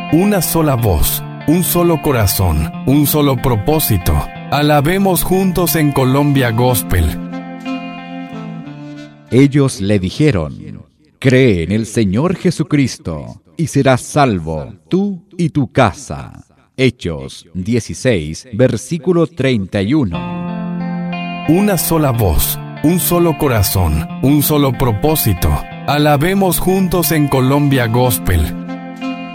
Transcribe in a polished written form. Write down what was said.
Una sola voz, un solo corazón, un solo propósito. Alabemos juntos en Colombia Gospel. Ellos le dijeron: cree en el Señor Jesucristo y serás salvo, tú y tu casa. Hechos 16, versículo 31. Una sola voz, un solo corazón, un solo propósito. Alabemos juntos en Colombia Gospel.